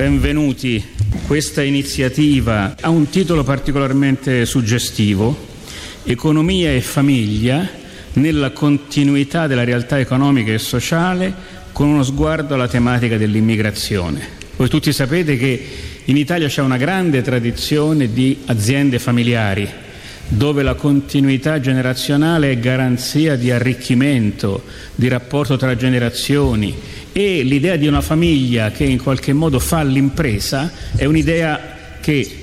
benvenuti. Questa iniziativa ha un titolo particolarmente suggestivo: Economia e famiglia nella continuità della realtà economica e sociale, con uno sguardo alla tematica dell'immigrazione. Voi tutti sapete che in Italia c'è una grande tradizione di aziende familiari, dove la continuità generazionale è garanzia di arricchimento, di rapporto tra generazioni, e l'idea di una famiglia che in qualche modo fa l'impresa è un'idea che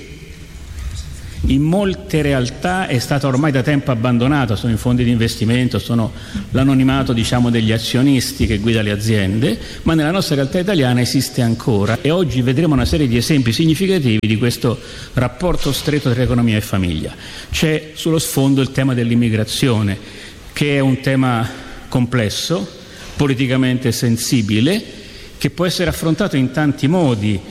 in molte realtà è stata ormai da tempo abbandonata. Sono i fondi di investimento, sono l'anonimato, degli azionisti che guida le aziende, ma nella nostra realtà italiana esiste ancora, e oggi vedremo una serie di esempi significativi di questo rapporto stretto tra economia e famiglia. C'è sullo sfondo il tema dell'immigrazione, che è un tema complesso, politicamente sensibile, che può essere affrontato in tanti modi,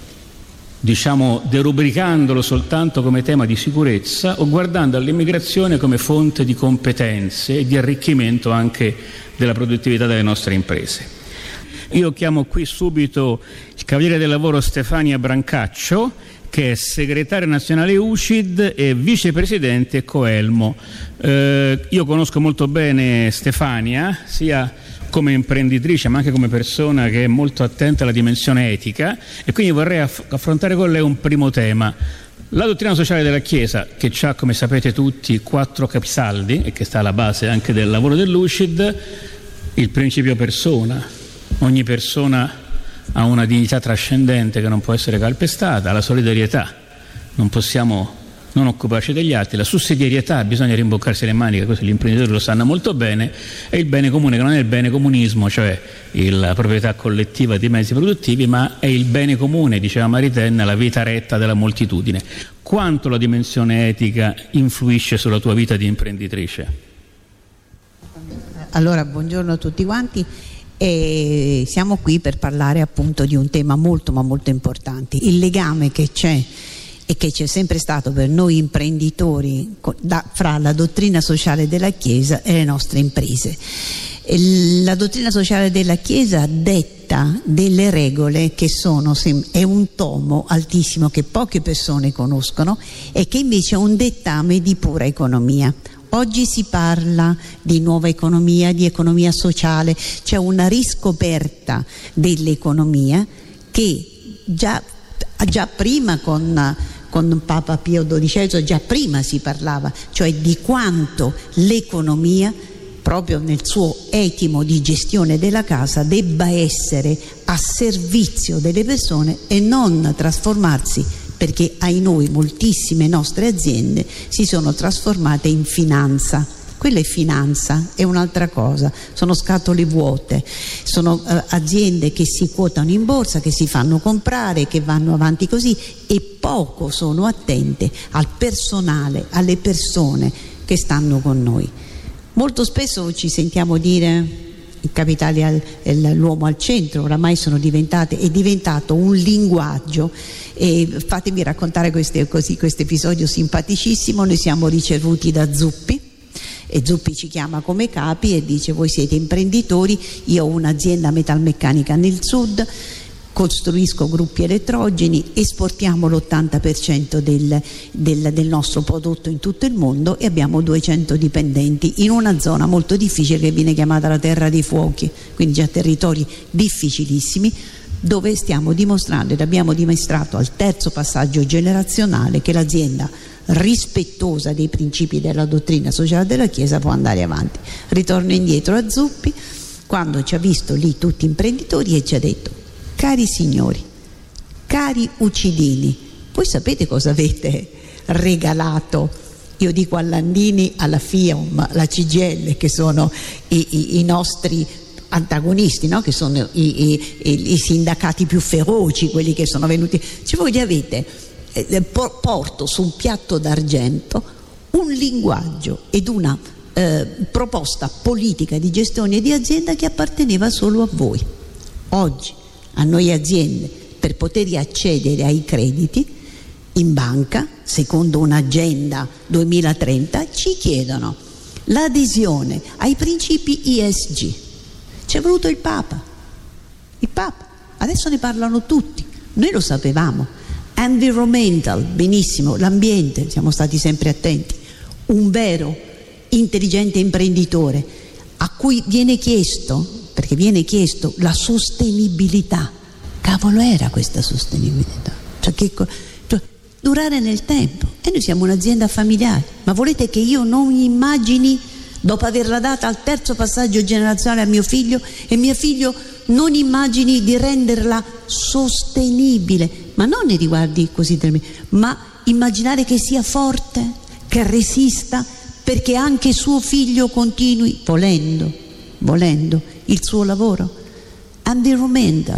derubricandolo soltanto come tema di sicurezza o guardando all'immigrazione come fonte di competenze e di arricchimento anche della produttività delle nostre imprese. Io chiamo qui subito il Cavaliere del Lavoro Stefania Brancaccio, che è segretaria nazionale UCID e vicepresidente Coelmo. Io conosco molto bene Stefania, sia come imprenditrice ma anche come persona che è molto attenta alla dimensione etica, e quindi vorrei affrontare con lei un primo tema. La dottrina sociale della Chiesa, che ha, come sapete tutti, 4 capisaldi e che sta alla base anche del lavoro dell'UCID: il principio persona, ogni persona ha una dignità trascendente che non può essere calpestata; la solidarietà, non possiamo non occuparci degli altri; la sussidiarietà, bisogna rimboccarsi le maniche, questo gli imprenditori lo sanno molto bene; e il bene comune, che non è il bene comunismo, cioè la proprietà collettiva dei mezzi produttivi, ma è il bene comune, diceva Maritain, la vita retta della moltitudine. Quanto la dimensione etica influisce sulla tua vita di imprenditrice? Allora, buongiorno a tutti quanti. E siamo qui per parlare appunto di un tema molto ma molto importante: il legame che c'è e che c'è sempre stato per noi imprenditori fra la dottrina sociale della Chiesa e le nostre imprese. La dottrina sociale della Chiesa detta delle regole che è un tomo altissimo che poche persone conoscono e che invece è un dettame di pura economia. Oggi si parla di nuova economia, di economia sociale, c'è una riscoperta dell'economia che già prima con Papa Pio XII, già prima si parlava, cioè di quanto l'economia, proprio nel suo etimo di gestione della casa, debba essere a servizio delle persone e non trasformarsi, perché ai noi moltissime nostre aziende si sono trasformate in finanza. Quella è finanza, è un'altra cosa, sono scatole vuote, sono aziende che si quotano in borsa, che si fanno comprare, che vanno avanti così, e poco sono attente al personale, alle persone che stanno con noi. Molto spesso ci sentiamo dire: il capitale l'uomo al centro, oramai è diventato un linguaggio. E fatemi raccontare questo episodio simpaticissimo. Noi siamo ricevuti da Zuppi, e Zuppi ci chiama come capi e dice: voi siete imprenditori, io ho un'azienda metalmeccanica nel sud, costruisco gruppi elettrogeni, esportiamo l'80% del nostro prodotto in tutto il mondo e abbiamo 200 dipendenti in una zona molto difficile che viene chiamata la terra dei fuochi, quindi già territori difficilissimi, dove stiamo dimostrando ed abbiamo dimostrato al terzo passaggio generazionale che l'azienda rispettosa dei principi della dottrina sociale della Chiesa può andare avanti. Ritorno indietro a Zuppi, quando ci ha visto lì tutti imprenditori, e ci ha detto: cari signori, cari ucidini, voi sapete cosa avete regalato, io dico a Landini, alla FIOM, alla CGIL, che sono i nostri antagonisti, no? Che sono i sindacati più feroci, quelli che sono venuti, cioè voi li avete porto su un piatto d'argento un linguaggio ed una proposta politica di gestione di azienda che apparteneva solo a voi. Oggi a noi aziende, per poter accedere ai crediti in banca secondo un'agenda 2030, ci chiedono l'adesione ai principi ESG. C'è voluto il Papa, adesso ne parlano tutti, Noi lo sapevamo. Environmental, benissimo, l'ambiente, siamo stati sempre attenti. Un vero intelligente imprenditore a cui viene chiesto, perché viene chiesto la sostenibilità. Cavolo, era questa sostenibilità? Durare nel tempo. E noi siamo un'azienda familiare, ma volete che io non immagini, dopo averla data al terzo passaggio generazionale a mio figlio, e mio figlio non immagini di renderla sostenibile, ma non nei riguardi così tremendo, ma immaginare che sia forte, che resista, perché anche suo figlio continui, volendo il suo lavoro. Environmental,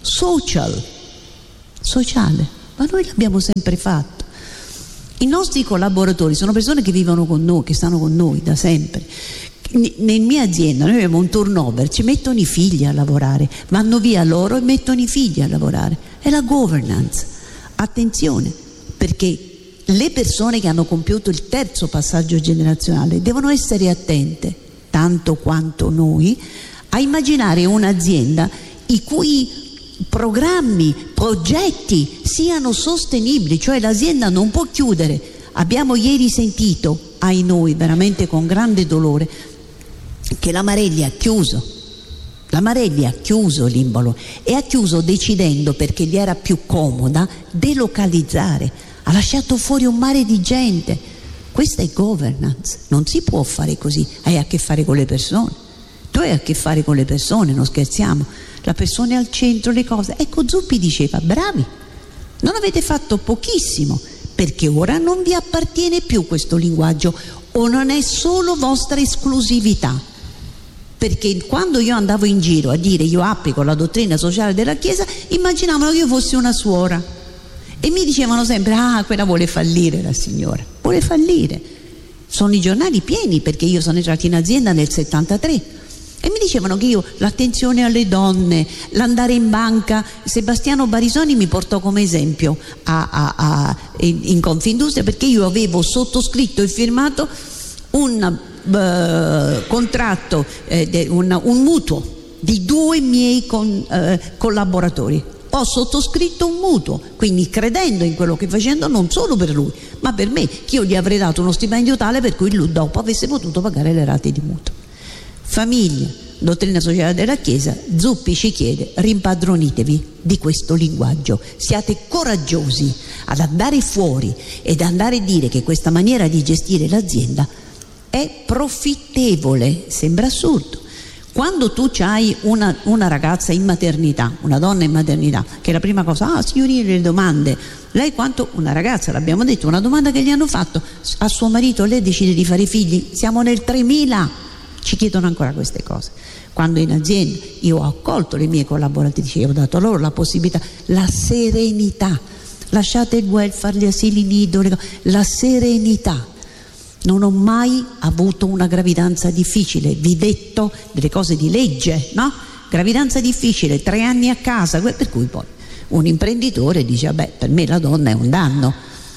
sociale, ma noi l'abbiamo sempre fatto. I nostri collaboratori sono persone che vivono con noi, che stanno con noi da sempre. Nella mia azienda noi abbiamo un turnover, ci mettono i figli a lavorare, vanno via loro e mettono i figli a lavorare. È la governance. Attenzione, perché le persone che hanno compiuto il terzo passaggio generazionale devono essere attente, tanto quanto noi, a immaginare un'azienda i cui programmi, progetti siano sostenibili, cioè l'azienda non può chiudere. Abbiamo ieri sentito, ai noi, veramente con grande dolore, che la Marelli ha chiuso. La Marelli ha chiuso l'Imbolo e ha chiuso decidendo, perché gli era più comoda, delocalizzare. Ha lasciato fuori un mare di gente. Questa è governance, non si può fare così. Hai a che fare con le persone. Tu hai a che fare con le persone, non scherziamo. La persona è al centro, le cose. Ecco, Zuppi diceva: bravi, non avete fatto pochissimo, perché ora non vi appartiene più questo linguaggio, o non è solo vostra esclusività. Perché quando io andavo in giro a dire io applico la dottrina sociale della Chiesa, immaginavano che io fossi una suora e mi dicevano sempre: ah, quella vuole fallire, la signora vuole fallire. Sono i giornali pieni, perché io sono entrata in azienda nel 73 e mi dicevano che io l'attenzione alle donne, l'andare in banca. Sebastiano Barisoni mi portò come esempio in Confindustria, perché io avevo sottoscritto e firmato un contratto, un mutuo di 2 miei collaboratori. Ho sottoscritto un mutuo, quindi credendo in quello che facendo, non solo per lui ma per me, che io gli avrei dato uno stipendio tale per cui lui dopo avesse potuto pagare le rate di mutuo. Famiglia, dottrina sociale della Chiesa. Zuppi ci chiede: rimpadronitevi di questo linguaggio, siate coraggiosi ad andare fuori ed andare a dire che questa maniera di gestire l'azienda è profittevole. Sembra assurdo. Quando tu hai una ragazza in maternità, una donna in maternità, che la prima cosa, signorine, le domande, lei quanto, una ragazza, l'abbiamo detto, una domanda che gli hanno fatto a suo marito: lei decide di fare figli? Siamo nel 3000, ci chiedono ancora queste cose. Quando in azienda io ho accolto le mie collaboratrici e ho dato loro la possibilità, la serenità, lasciate il welfare, gli asili nido, la serenità. Non ho mai avuto una gravidanza difficile, vi detto delle cose di legge, no? Gravidanza difficile, 3 anni a casa, per cui poi un imprenditore dice: vabbè, per me la donna è un danno.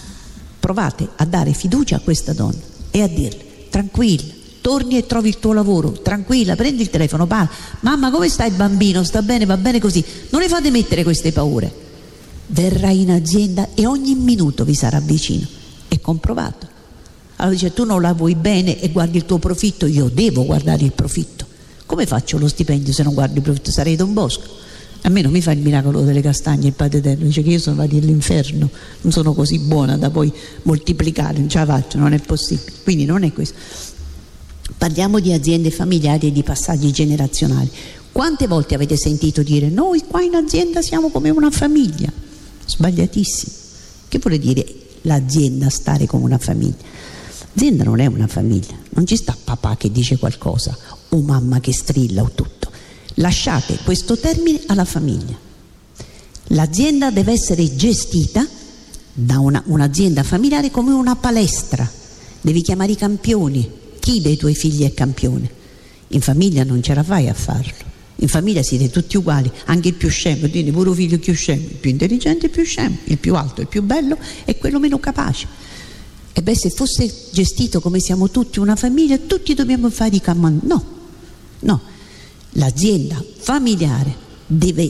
Provate a dare fiducia a questa donna e a dirle: tranquilla, torni e trovi il tuo lavoro, tranquilla, prendi il telefono, parla: mamma, come sta il bambino? Sta bene, va bene così. Non le fate mettere queste paure. Verrà in azienda e ogni minuto vi sarà vicino. È comprovato. Allora dice: tu non la vuoi bene e guardi il tuo profitto? Io devo guardare il profitto. Come faccio lo stipendio se non guardo il profitto? Sarei Don Bosco. A me non mi fa il miracolo delle castagne il Padre Eterno, dice che io sono andata all'inferno, non sono così buona da poi moltiplicare, non ce la faccio, non è possibile. Quindi non è questo. Parliamo di aziende familiari e di passaggi generazionali. Quante volte avete sentito dire: noi qua in azienda siamo come una famiglia? Sbagliatissimo. Che vuole dire l'azienda stare come una famiglia? L'azienda non è una famiglia, non ci sta papà che dice qualcosa o mamma che strilla o tutto. Lasciate questo termine alla famiglia. L'azienda deve essere gestita da un'azienda familiare come una palestra. Devi chiamare i campioni. Chi dei tuoi figli è campione? In famiglia non ce la fai a farlo. In famiglia siete tutti uguali, anche il più scemo, quindi pure figlio più scemo, il più intelligente e il più scemo, il più alto, il più bello e quello meno capace. E beh, se fosse gestito come siamo tutti una famiglia, tutti dobbiamo fare i comandi. No, l'azienda familiare deve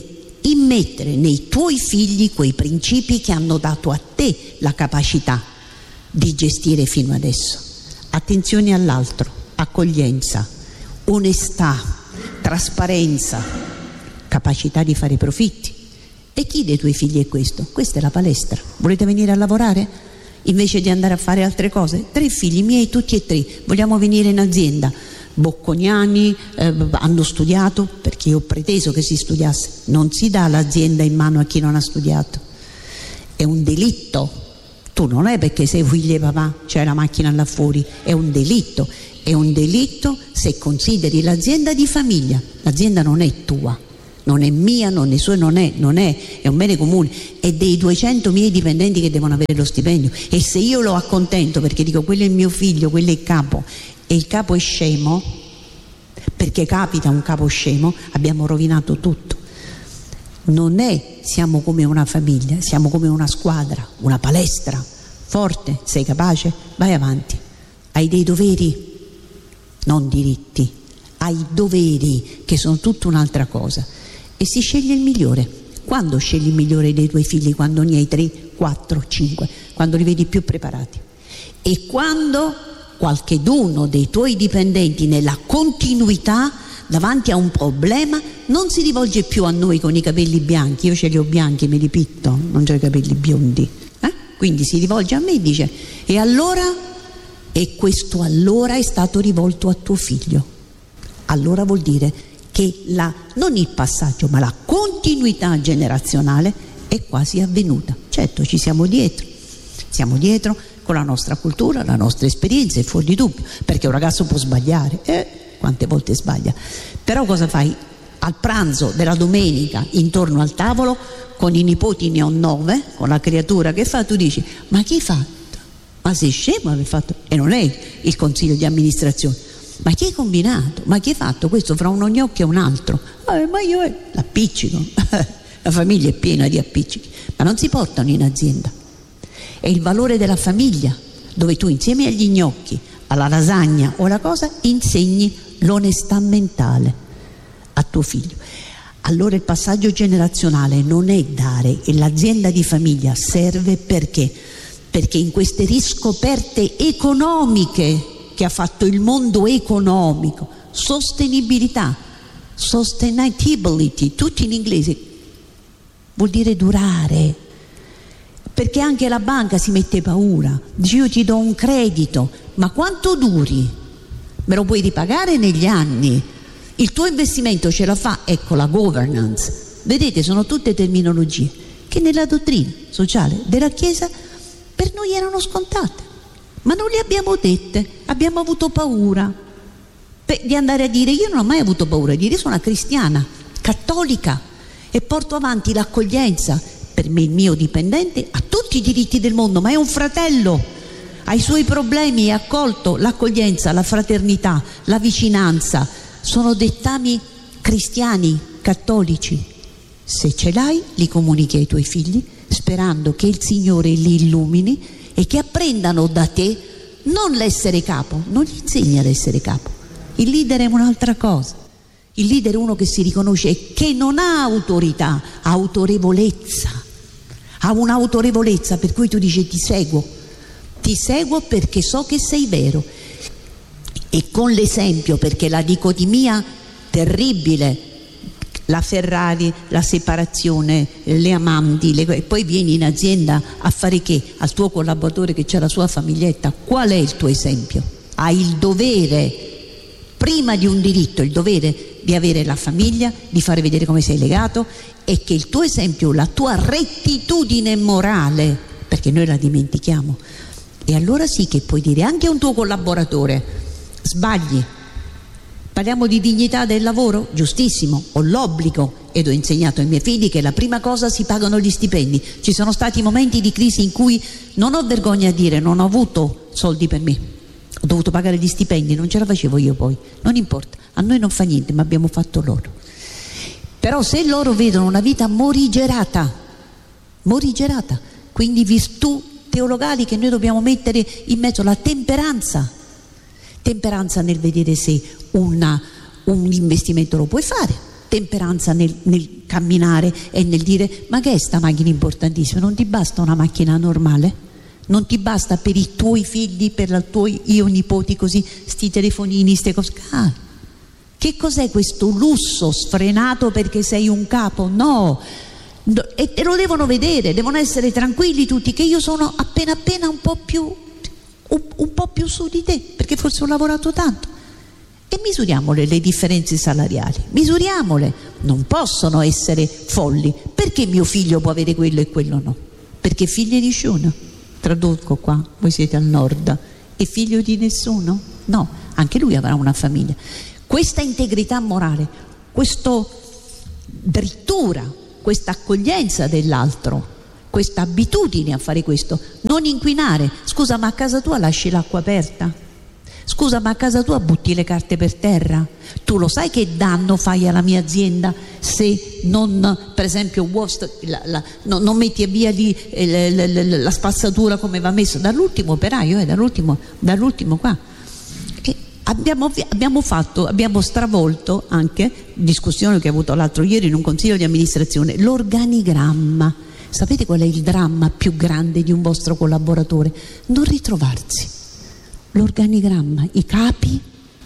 immettere nei tuoi figli quei principi che hanno dato a te la capacità di gestire fino adesso. Attenzione all'altro, accoglienza, onestà, trasparenza, capacità di fare profitti. E chi dei tuoi figli è questo? Questa è la palestra. Volete venire a lavorare? Invece di andare a fare altre cose? 3 figli miei, tutti e 3, vogliamo venire in azienda. Bocconiani, hanno studiato, perché io ho preteso che si studiasse. Non si dà l'azienda in mano a chi non ha studiato. È un delitto. Tu non è perché sei figlio di papà, c'è la macchina là fuori, è un delitto. È un delitto se consideri l'azienda di famiglia. L'azienda non è tua, non è mia, non è sua, è un bene comune, è dei 200 miei dipendenti che devono avere lo stipendio. E se io lo accontento perché dico quello è il mio figlio, quello è il capo, e il capo è scemo, perché capita un capo scemo, abbiamo rovinato tutto. Non è siamo come una famiglia, siamo come una squadra, una palestra. Forte, sei capace, vai avanti. Hai dei doveri, non diritti, hai doveri che sono tutta un'altra cosa. E si sceglie il migliore. Quando scegli il migliore dei tuoi figli? Quando ne hai 3, 4, 5, quando li vedi più preparati. E quando qualcheduno dei tuoi dipendenti nella continuità davanti a un problema non si rivolge più a noi con i capelli bianchi, io ce li ho bianchi, me li pitto, non ho i capelli biondi, quindi si rivolge a me e dice e allora? E questo allora è stato rivolto a tuo figlio. Allora vuol dire che non il passaggio ma la continuità generazionale è quasi avvenuta. Certo, ci siamo dietro con la nostra cultura, la nostra esperienza, è fuori di dubbio, perché un ragazzo può sbagliare, quante volte sbaglia, però cosa fai? Al pranzo della domenica intorno al tavolo con i nipoti, ne ho 9, con la creatura che fa, tu dici ma chi hai fatto? Ma sei scemo aver fatto? E non è il consiglio di amministrazione, ma chi hai combinato? Ma chi hai fatto questo fra uno gnocchi e un altro? Ma io l'appiccico la famiglia è piena di appiccichi, ma non si portano in azienda. È il valore della famiglia, dove tu insieme agli gnocchi, alla lasagna o alla cosa insegni l'onestà mentale a tuo figlio. Allora il passaggio generazionale non è dare, e l'azienda di famiglia serve perché in queste riscoperte economiche che ha fatto il mondo economico, sostenibilità, sustainability, tutti in inglese, vuol dire durare, perché anche la banca si mette paura, dice io ti do un credito, ma quanto duri? Me lo puoi ripagare negli anni, il tuo investimento ce la fa, ecco la governance. Vedete, sono tutte terminologie che nella dottrina sociale della Chiesa per noi erano scontate, ma non le abbiamo dette, abbiamo avuto paura di andare a dire, io non ho mai avuto paura di dire, sono una cristiana, cattolica e porto avanti l'accoglienza, per me il mio dipendente ha tutti i diritti del mondo, ma è un fratello, ha i suoi problemi, è accolto, l'accoglienza, la fraternità, la vicinanza, sono dettami cristiani, cattolici. Se ce l'hai, li comunichi ai tuoi figli, sperando che il Signore li illumini e che apprendano da te non l'essere capo, non gli insegni ad essere capo. Il leader è un'altra cosa. Il leader è uno che si riconosce e che non ha autorità, ha autorevolezza. Ha un'autorevolezza per cui tu dici ti seguo perché so che sei vero. E con l'esempio, perché la dicotomia terribile, la Ferrari, la separazione, le amanti, e poi vieni in azienda a fare che? Al tuo collaboratore che c'ha la sua famiglietta, qual è il tuo esempio? Hai il dovere, prima di un diritto, il dovere di avere la famiglia, di fare vedere come sei legato e che il tuo esempio, la tua rettitudine morale, perché noi la dimentichiamo, e allora sì che puoi dire anche a un tuo collaboratore sbagli. Parliamo di dignità del lavoro? Giustissimo, ho l'obbligo ed ho insegnato ai miei figli che la prima cosa si pagano gli stipendi. Ci sono stati momenti di crisi in cui non ho vergogna a dire non ho avuto soldi per me, ho dovuto pagare gli stipendi, non ce la facevo io poi, non importa, a noi non fa niente, ma abbiamo fatto loro. Però se loro vedono una vita morigerata, quindi virtù teologali che noi dobbiamo mettere in mezzo, la temperanza nel vedere se un investimento lo puoi fare, temperanza nel camminare e nel dire: ma che è sta macchina importantissima? Non ti basta una macchina normale? Non ti basta per i tuoi figli, per i tuoi nipoti così, sti telefonini, ste cose? Che cos'è questo lusso sfrenato perché sei un capo? No, e lo devono vedere, devono essere tranquilli tutti che io sono appena un po' più su di te, perché forse ho lavorato tanto. E misuriamole le differenze salariali, misuriamole, non possono essere folli. Perché mio figlio può avere quello e quello no? Perché figlio di nessuno. Tradurco qua, voi siete al nord, è figlio di nessuno? No, anche lui avrà una famiglia. Questa integrità morale, questa drittura, questa accoglienza dell'altro, questa abitudine a fare questo, non inquinare. Scusa, ma a casa tua lasci l'acqua aperta? Scusa, ma a casa tua butti le carte per terra? Tu lo sai che danno fai alla mia azienda se non, per esempio, non metti via lì la spazzatura come va messo dall'ultimo operaio, dall'ultimo qua. E abbiamo stravolto anche, discussione che ho avuto l'altro ieri in un consiglio di amministrazione, l'organigramma. Sapete qual è il dramma più grande di un vostro collaboratore? Non ritrovarsi. L'organigramma, i capi,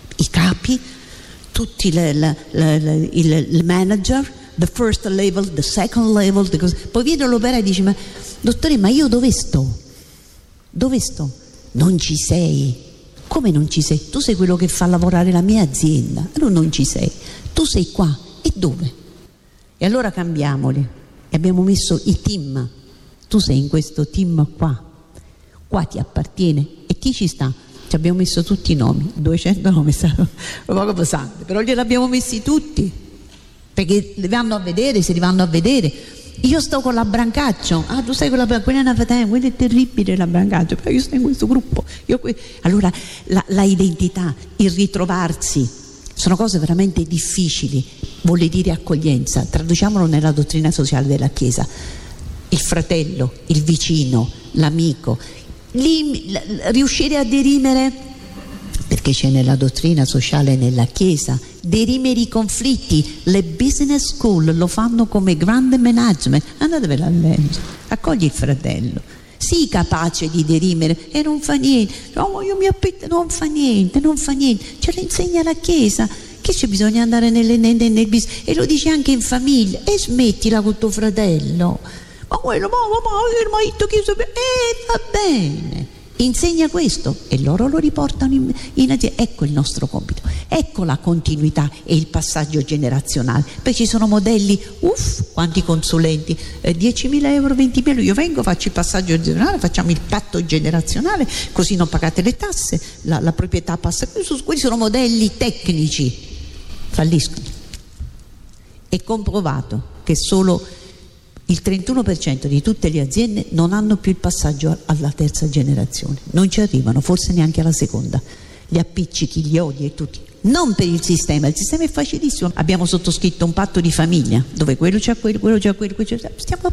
tutti il manager, the first level, the second level, poi viene l'opera e dice: ma dottore, ma io dove sto? Non ci sei. Come non ci sei? Tu sei quello che fa lavorare la mia azienda, allora non ci sei, tu sei qua, e dove? E allora cambiamoli e abbiamo messo i team. Tu sei in questo team qua ti appartiene. E chi ci sta? Ci abbiamo messo tutti i nomi, 200 nomi, è stato un poco pesante, però glieli abbiamo messi tutti, perché li vanno a vedere, se li vanno a vedere. Io sto con la Brancaccio, tu stai con la Brancaccio, quella è terribile la Brancaccio, però io sto in questo gruppo. Allora la identità, il ritrovarsi, sono cose veramente difficili. Vuole dire accoglienza, traduciamolo nella dottrina sociale della Chiesa: il fratello, il vicino, l'amico. Riuscire a derimere, perché c'è nella dottrina sociale nella Chiesa, derimere i conflitti. Le business school lo fanno come grande management. Andatevela a leggere, accogli il fratello, sii capace di derimere e non fa niente. No, io mi appetto, non fa niente, ce lo insegna la Chiesa. Che c'è bisogno di andare nel business? E lo dice anche in famiglia. E smettila con tuo fratello. Ma quello, ma va bene, insegna questo e loro lo riportano in azienda. Ecco il nostro compito, ecco la continuità e il passaggio generazionale. Poi ci sono modelli, quanti consulenti, 10.000 euro, 20.000, io vengo, faccio il passaggio generazionale, facciamo il patto generazionale, così non pagate le tasse, la proprietà passa. Quelli sono modelli tecnici, falliscono. È comprovato che solo il 31% di tutte le aziende non hanno più il passaggio alla terza generazione, non ci arrivano, forse neanche alla seconda. Gli appiccichi, gli odi e tutti. Non per il sistema è facilissimo. Abbiamo sottoscritto un patto di famiglia dove quello c'ha quello c'ha quello, stiamo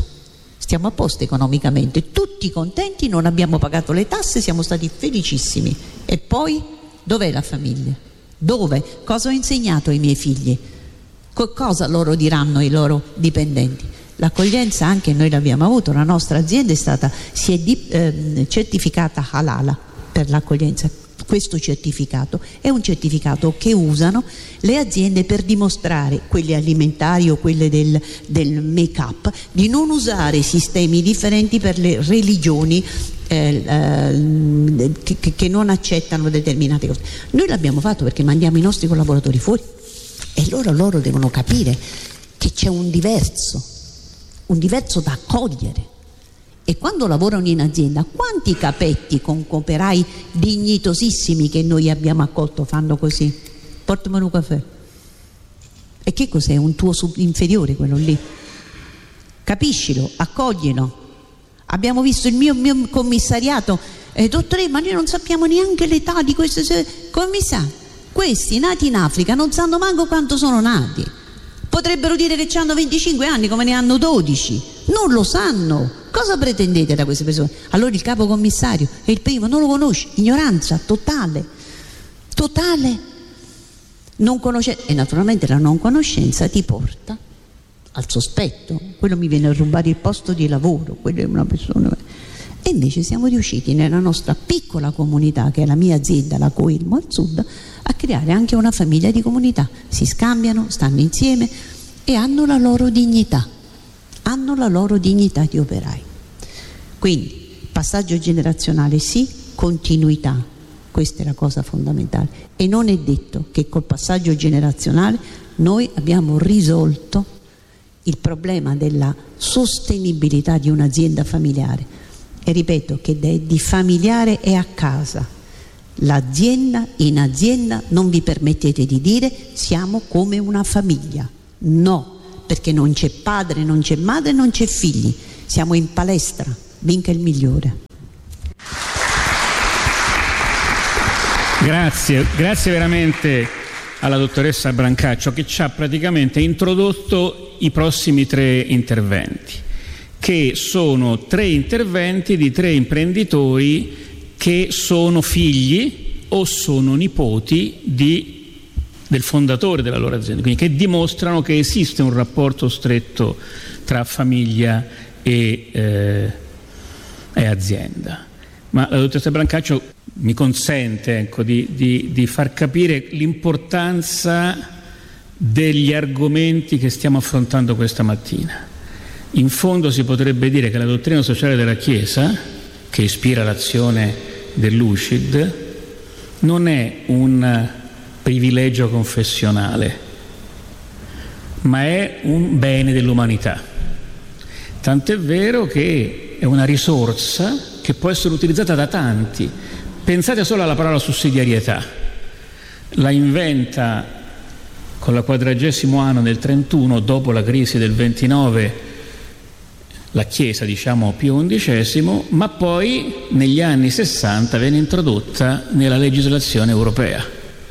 a posto economicamente, tutti contenti, non abbiamo pagato le tasse, siamo stati felicissimi. E poi dov'è la famiglia? Dove? Cosa ho insegnato ai miei figli? Cosa loro diranno ai loro dipendenti? L'accoglienza anche noi l'abbiamo avuto, la nostra azienda si è certificata halal per l'accoglienza. Questo certificato è un certificato che usano le aziende per dimostrare, quelle alimentari o quelle del make-up, di non usare sistemi differenti per le religioni che non accettano determinate cose. Noi l'abbiamo fatto perché mandiamo i nostri collaboratori fuori e loro devono capire che c'è un diverso da accogliere. E quando lavorano in azienda, quanti capetti con operai dignitosissimi che noi abbiamo accolto fanno così? Portami un caffè. E che cos'è? Un tuo inferiore quello lì? Capiscilo, accoglilo. Abbiamo visto il mio commissariato, dottore, ma noi non sappiamo neanche l'età di questi commissari. Questi nati in Africa non sanno manco quanto sono nati. Potrebbero dire che hanno 25 anni come ne hanno 12, non lo sanno. Cosa pretendete da queste persone? Allora il capo commissario è il primo, non lo conosce, ignoranza totale. E naturalmente la non conoscenza ti porta al sospetto. Quello mi viene a rubare il posto di lavoro, quello è una persona. E invece siamo riusciti nella nostra piccola comunità, che è la mia azienda, la Coilmo al Sud, a creare anche una famiglia di comunità. Si scambiano, stanno insieme e hanno la loro dignità di operai. Quindi passaggio generazionale sì, continuità, questa è la cosa fondamentale. E non è detto che col passaggio generazionale noi abbiamo risolto il problema della sostenibilità di un'azienda familiare. E ripeto che di familiare è a casa. L'azienda, in azienda non vi permettete di dire siamo come una famiglia. No, perché non c'è padre, non c'è madre, non c'è figli. Siamo in palestra, vinca il migliore. Grazie veramente alla dottoressa Brancaccio, che ci ha praticamente introdotto i prossimi 3 interventi, che sono 3 interventi di 3 imprenditori che sono figli o sono nipoti del fondatore della loro azienda, quindi che dimostrano che esiste un rapporto stretto tra famiglia e azienda. Ma la dottoressa Brancaccio mi consente di far capire l'importanza degli argomenti che stiamo affrontando questa mattina. In fondo si potrebbe dire che la dottrina sociale della Chiesa, che ispira l'azione dell'UCID, non è un privilegio confessionale, ma è un bene dell'umanità. Tant'è vero che è una risorsa che può essere utilizzata da tanti. Pensate solo alla parola sussidiarietà. La inventa con la 40° anno del 31, dopo la crisi del 29, la Chiesa, diciamo Pio XI, ma poi negli anni 60 venne introdotta nella legislazione europea.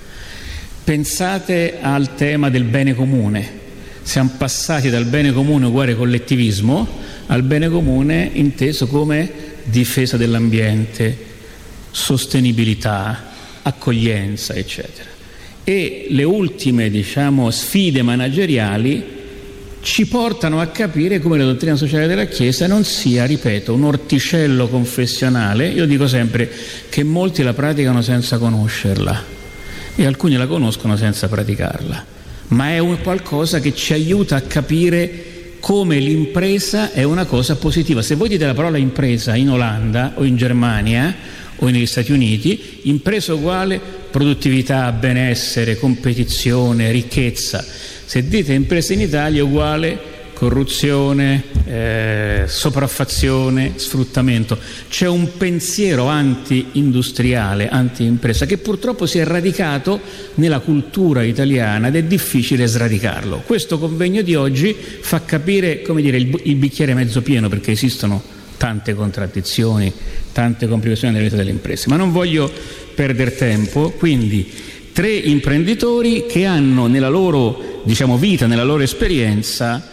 Pensate al tema del bene comune. Siamo passati dal bene comune uguale collettivismo al bene comune inteso come difesa dell'ambiente, sostenibilità, accoglienza, eccetera. E le ultime, sfide manageriali ci portano a capire come la dottrina sociale della Chiesa non sia, ripeto, un orticello confessionale. Io dico sempre che molti la praticano senza conoscerla e alcuni la conoscono senza praticarla, ma è un qualcosa che ci aiuta a capire come l'impresa è una cosa positiva. Se voi dite la parola impresa in Olanda o in Germania o negli Stati Uniti, impresa uguale produttività, benessere, competizione, ricchezza. Se dite impresa in Italia uguale corruzione, sopraffazione, sfruttamento. C'è un pensiero anti-industriale, anti-impresa, che purtroppo si è radicato nella cultura italiana ed è difficile sradicarlo. Questo convegno di oggi fa capire, il bicchiere mezzo pieno, perché esistono tante contraddizioni, tante complicazioni nella vita delle imprese. Ma non voglio perdere tempo, quindi 3 imprenditori che hanno nella loro vita, nella loro esperienza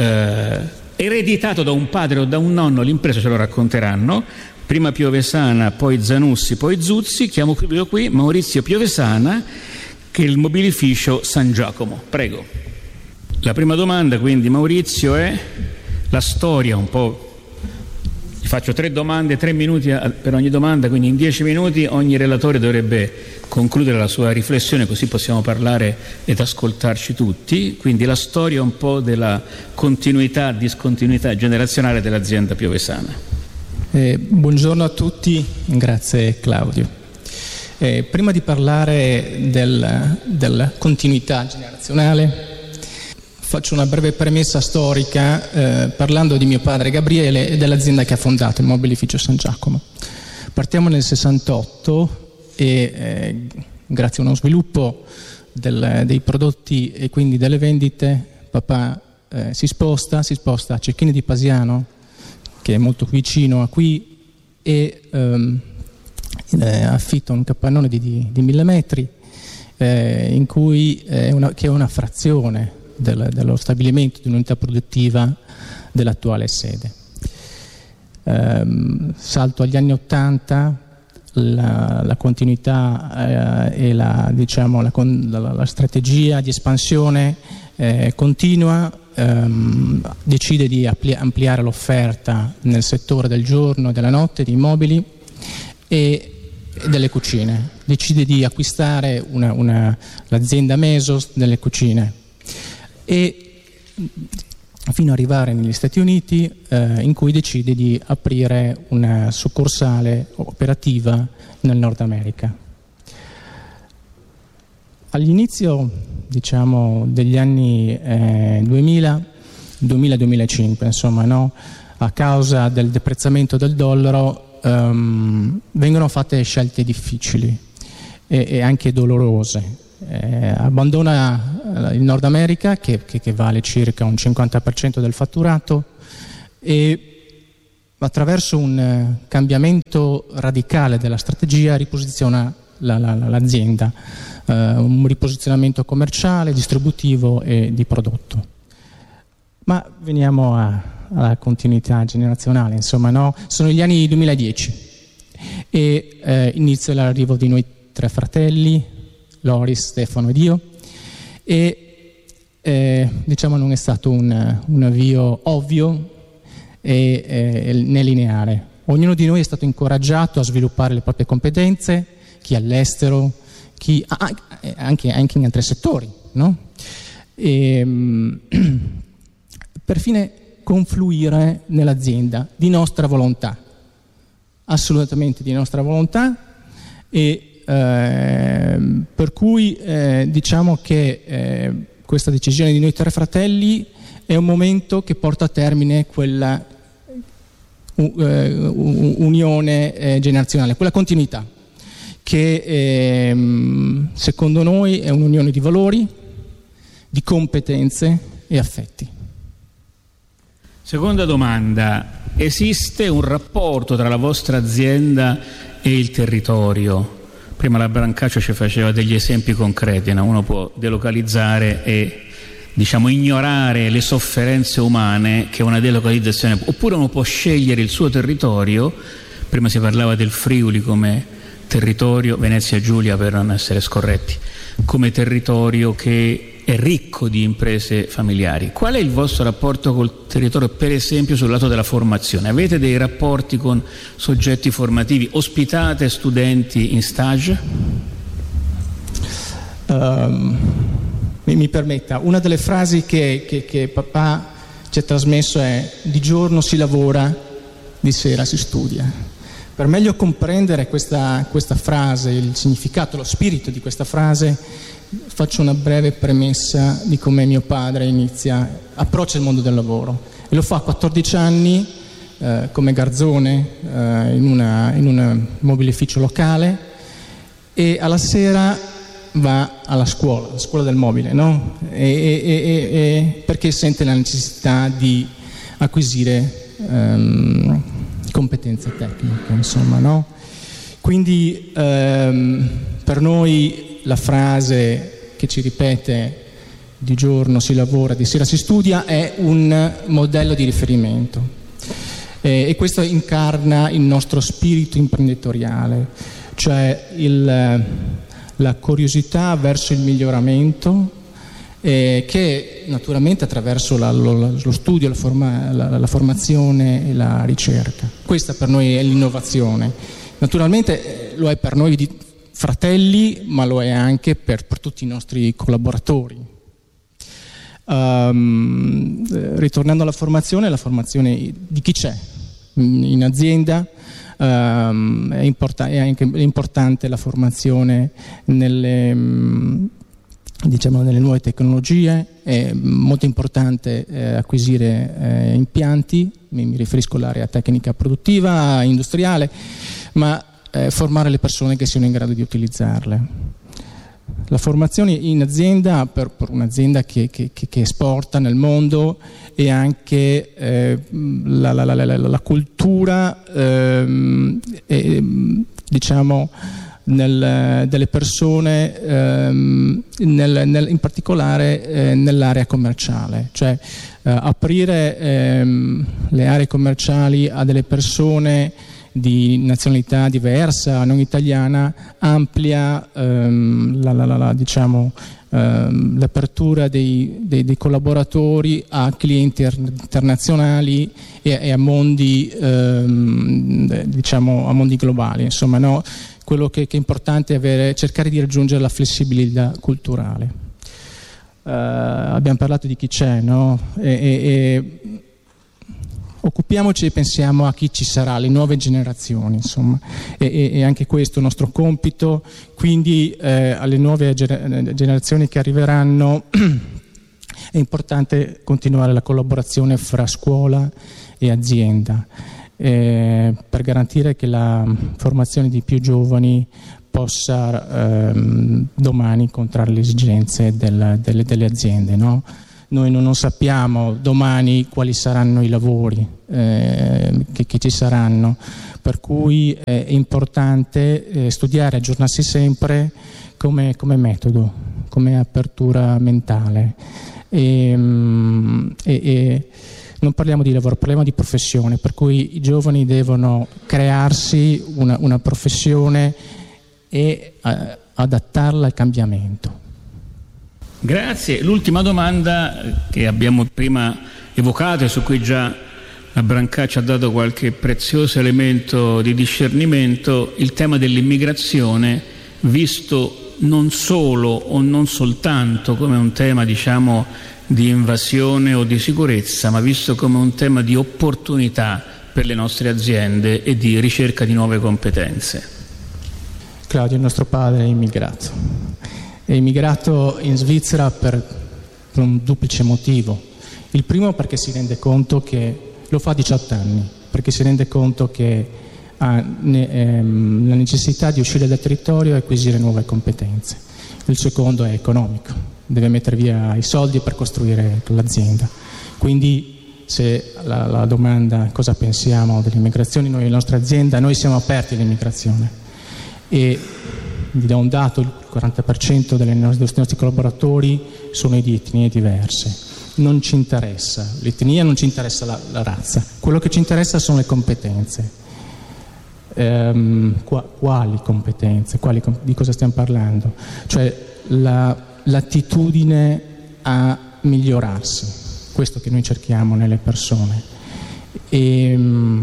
ereditato da un padre o da un nonno l'impresa, ce lo racconteranno. Prima Piovesana, poi Zanussi, poi Zuzzi. Chiamo qui Maurizio Piovesana, che è il mobilificio San Giacomo. Prego. La prima domanda, quindi, Maurizio, è la storia un po'. Gli faccio 3 domande, 3 minuti per ogni domanda, quindi in 10 minuti ogni relatore dovrebbe concludere la sua riflessione, così possiamo parlare ed ascoltarci tutti. Quindi la storia un po' della continuità, discontinuità generazionale dell'azienda piovesana. Buongiorno a tutti, grazie Claudio. Prima di parlare della continuità generazionale, faccio una breve premessa storica parlando di mio padre Gabriele e dell'azienda che ha fondato, il mobilificio San Giacomo. Partiamo nel 68 e grazie a uno sviluppo dei prodotti e quindi delle vendite, papà si sposta a Cecchini di Pasiano, che è molto vicino a qui, e affitta un capannone di 1000 metri in cui che è una frazione dello stabilimento di un'unità produttiva dell'attuale sede. Salto agli anni 80, la continuità e la strategia di espansione continua, decide di ampliare l'offerta nel settore del giorno e della notte di immobili e delle cucine. Decide di acquistare l'azienda Mesos delle cucine e fino ad arrivare negli Stati Uniti, in cui decide di aprire una succursale operativa nel Nord America. All'inizio, degli anni 2000-2005, a causa del deprezzamento del dollaro, vengono fatte scelte difficili e anche dolorose. Abbandona il Nord America che vale circa un 50% del fatturato e attraverso un cambiamento radicale della strategia riposiziona l'azienda, un riposizionamento commerciale, distributivo e di prodotto. Ma veniamo alla continuità generazionale, sono gli anni 2010 e inizia l'arrivo di noi 3 fratelli, Loris, Stefano ed io, e non è stato un avvio ovvio né lineare. Ognuno di noi è stato incoraggiato a sviluppare le proprie competenze, chi all'estero, chi anche in altri settori, no? Per fine confluire nell'azienda di nostra volontà, assolutamente di nostra volontà, e per cui diciamo che questa decisione di noi 3 fratelli è un momento che porta a termine quella unione generazionale, quella continuità che secondo noi è un'unione di valori, di competenze e affetti. Seconda domanda: esiste un rapporto tra la vostra azienda e il territorio? Prima la Brancaccio ci faceva degli esempi concreti, no? Uno può delocalizzare e ignorare le sofferenze umane che una delocalizzazione, oppure uno può scegliere il suo territorio. Prima si parlava del Friuli come territorio, Venezia Giulia per non essere scorretti, come territorio che è ricco di imprese familiari. Qual è il vostro rapporto col territorio, per esempio sul lato della formazione? Avete dei rapporti con soggetti formativi? Ospitate studenti in stage? Mi permetta, una delle frasi che papà ci ha trasmesso è: di giorno si lavora, di sera si studia. Per meglio comprendere questa frase, il significato, lo spirito di questa frase, faccio una breve premessa di come mio padre approccia il mondo del lavoro. E lo fa a 14 anni come garzone in un mobilificio locale, e alla sera va alla scuola del mobile, no? Perché sente la necessità di acquisire competenze tecniche, no? Quindi per noi la frase che ci ripete "di giorno si lavora, di sera si studia" è un modello di riferimento, e questo incarna il nostro spirito imprenditoriale, cioè la curiosità verso il miglioramento, che naturalmente attraverso lo studio, la formazione e la ricerca. Questa per noi è l'innovazione. Naturalmente lo è per noi fratelli, ma lo è anche per tutti i nostri collaboratori. Ritornando alla formazione di chi c'è in azienda, è anche importante la formazione nelle nuove tecnologie. È molto importante acquisire impianti, mi riferisco all'area tecnica produttiva, industriale, ma formare le persone che siano in grado di utilizzarle. La formazione in azienda, per un'azienda che esporta nel mondo, e anche la cultura delle persone, in particolare nell'area commerciale, cioè aprire le aree commerciali a delle persone di nazionalità diversa, non italiana, amplia l'apertura dei collaboratori a clienti internazionali e a mondi a mondi globali, insomma, no? Quello che è importante è cercare di raggiungere la flessibilità culturale. Abbiamo parlato di chi c'è, no? E occupiamoci e pensiamo a chi ci sarà, alle nuove generazioni, insomma, e anche questo è il nostro compito. Quindi alle nuove generazioni che arriveranno è importante continuare la collaborazione fra scuola e azienda per garantire che la formazione di più giovani possa domani incontrare le esigenze delle aziende, no? Noi non sappiamo domani quali saranno i lavori che ci saranno, per cui è importante studiare, aggiornarsi sempre come metodo, come apertura mentale. E non parliamo di lavoro, parliamo di professione, per cui i giovani devono crearsi una professione e adattarla al cambiamento. Grazie. L'ultima domanda che abbiamo prima evocato e su cui già la Brancaccia ha dato qualche prezioso elemento di discernimento, il tema dell'immigrazione visto non solo o non soltanto come un tema, diciamo, di invasione o di sicurezza, ma visto come un tema di opportunità per le nostre aziende e di ricerca di nuove competenze. Claudio, il nostro padre è immigrato. È immigrato in Svizzera per un duplice motivo. Il primo perché si rende conto che, lo fa a 18 anni, perché si rende conto che ha la necessità di uscire dal territorio e acquisire nuove competenze. Il secondo è economico, deve mettere via i soldi per costruire l'azienda. Quindi se la domanda cosa pensiamo dell'immigrazione, noi, la nostra azienda, noi siamo aperti all'immigrazione e vi do un dato: il 40% dei nostri collaboratori sono di etnie diverse. Non ci interessa l'etnia, non ci interessa la razza, quello che ci interessa sono le competenze. Quali competenze? Di cosa stiamo parlando? Cioè l'attitudine a migliorarsi, questo che noi cerchiamo nelle persone. E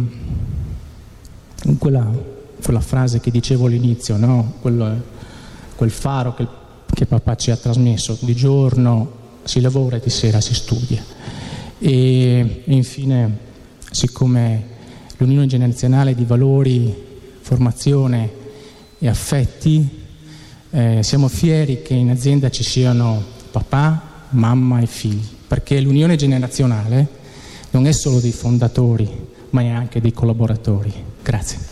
quella frase che dicevo all'inizio, no? Quel faro che papà ci ha trasmesso: di giorno si lavora e di sera si studia. E infine, siccome l'Unione Generazionale di Valori, Formazione e Affetti, siamo fieri che in azienda ci siano papà, mamma e figli, perché l'Unione Generazionale non è solo dei fondatori, ma è anche dei collaboratori. Grazie.